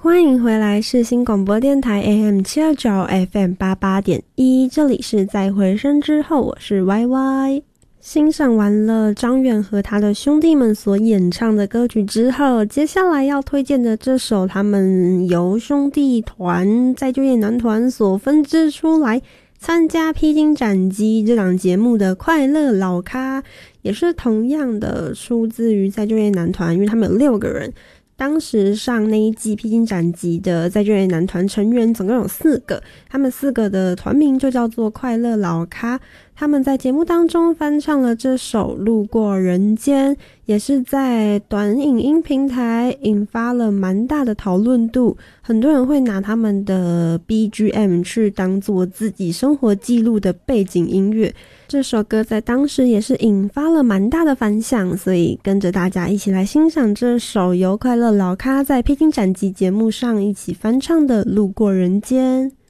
欢迎回来世新广播电台 AM729 FM88.1， 这里是在回声之后，我是 YY。 欣赏完了张远和他的兄弟们所演唱的歌曲之后，接下来要推荐的这首他们由兄弟团再就业男团所分支出来参加披荆斩棘这档节目的快乐老咖，也是同样的出自于再就业男团，因为他们有6个人。当时上那一季披荆斩棘的再就业男团成员总共有4个，他们4个的团名就叫做快乐老咖。他们在节目当中翻唱了这首路过人间，也是在短影音平台引发了蛮大的讨论度，很多人会拿他们的 BGM 去当做自己生活记录的背景音乐。这首歌在当时也是引发了蛮大的反响，所以跟着大家一起来欣赏这首由快乐老咖在披荆斩棘节目上一起翻唱的路过人间。